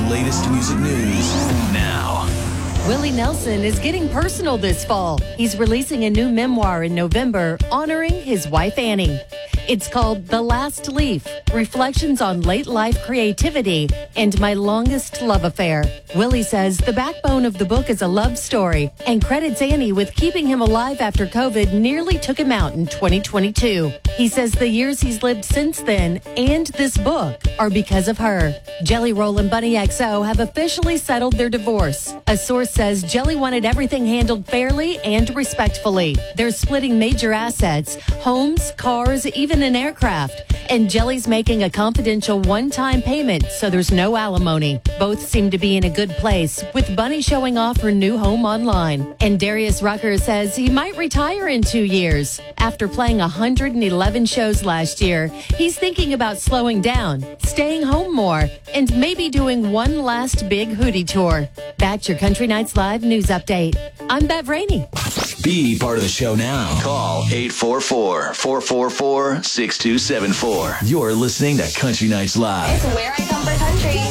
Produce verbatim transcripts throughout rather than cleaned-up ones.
latest music news now. Willie Nelson is getting personal this fall. He's releasing a new memoir in November honoring his wife, Annie. It's called The Last Leaf, Reflections on Late Life Creativity and My Longest Love Affair. Willie says the backbone of the book is a love story and credits Annie with keeping him alive after COVID nearly took him out in twenty twenty-two. He says the years he's lived since then and this book are because of her. Jelly Roll and Bunny X O have officially settled their divorce. A source says Jelly wanted everything handled fairly and respectfully. They're splitting major assets, homes, cars, even an aircraft. And Jelly's making a confidential one-time payment, so there's no alimony. Both seem to be in a good place, with Bunny showing off her new home online. And Darius Rucker says he might retire in two years. After playing one hundred eleven shows last year, he's thinking about slowing down, staying home more, and maybe doing one last big Hootie tour. That's your Country Nights Live news update. I'm Bev Rainey. Be part of the show now. Call eight four four, four four four, six two seven four. You're listening to Country Nights Live. It's where I come for country.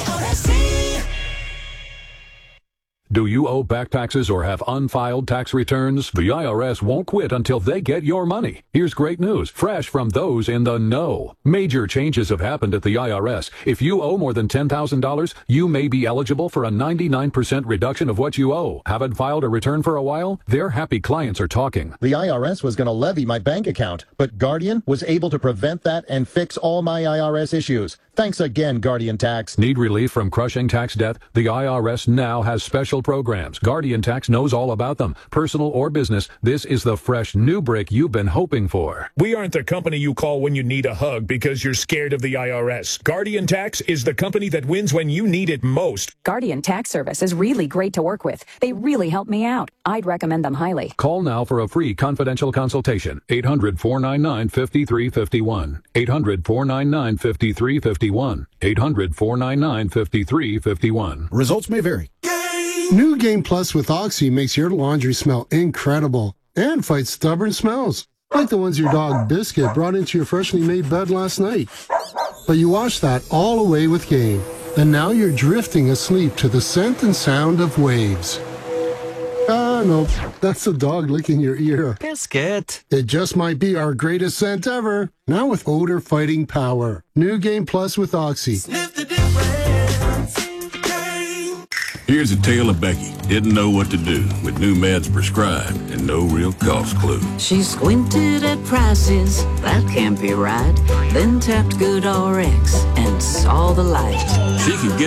Do you owe back taxes or have unfiled tax returns? The I R S won't quit until they get your money. Here's great news, fresh from those in the know. Major changes have happened at the I R S. If you owe more than ten thousand dollars, you may be eligible for a ninety-nine percent reduction of what you owe. Haven't filed a return for a while? Their happy clients are talking. The I R S was going to levy my bank account, but Guardian was able to prevent that and fix all my I R S issues. Thanks again, Guardian Tax. Need relief from crushing tax debt? The I R S now has special programs. Guardian Tax knows all about them. Personal or business, this is the fresh new break you've been hoping for. We aren't the company you call when you need a hug because you're scared of the I R S. Guardian Tax is the company that wins when you need it most. Guardian Tax Service is really great to work with. They really help me out. I'd recommend them highly. Call now for a free confidential consultation. eight hundred, four nine nine, five three five one. eight hundred, four nine nine, five three five one. eight hundred, four nine nine, five three five one. Results may vary. New Game Plus with Oxy makes your laundry smell incredible and fights stubborn smells, like the ones your dog Biscuit brought into your freshly made bed last night. But you wash that all away with Game, and now you're drifting asleep to the scent and sound of waves. Ah, no, that's the dog licking your ear. Biscuit. It just might be our greatest scent ever, now with odor-fighting power. New Game Plus with Oxy. Sniff the difference. Here's a tale of Becky. Didn't know what to do with new meds prescribed and no real cost clue. She squinted at prices, that can't be right. Then tapped Good R X and saw the light. She could get